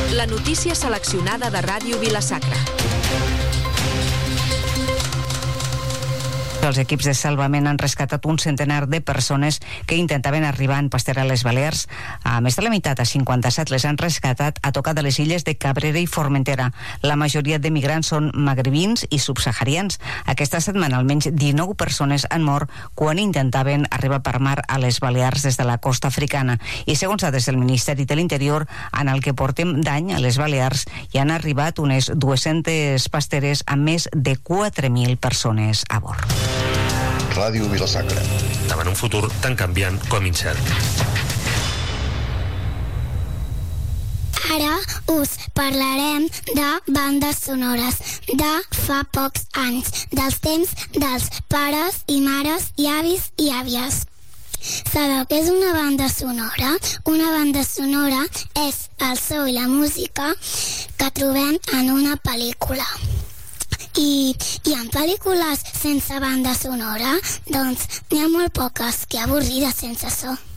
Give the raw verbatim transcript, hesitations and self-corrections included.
La notícia seleccionada de Ràdio Vila-sacra. Els equips de salvament han rescatat un centenar de persones que intentaven arribar en Pasteur a les Balears. A més de la meitat, a cinquanta-set, les han rescatat a tocar de les illes de Cabrera i Formentera. La majoria de migrants són magrebins i subsaharians. Aquesta setmana almenys dinou persones han mort quan intentaven arribar per mar a les Balears des de la costa africana. I segons dades del Ministeri de l'Interior, en el que portem d'any a les Balears hi han arribat unes dues-centes pasteres amb més de quatre mil persones a bord. Ràdio Vila-sacra. Davant un futur tan canviant com incert. Ara us parlarem de bandes sonores de fa pocs anys, dels temps dels pares i mares i avis i àvies. Sabeu què és una banda sonora? Una banda sonora és el so i la música que trobem en una pel·lícula. I, i en pel·lícules sense banda sonora, doncs n'hi ha molt poques, que avorrides sense so.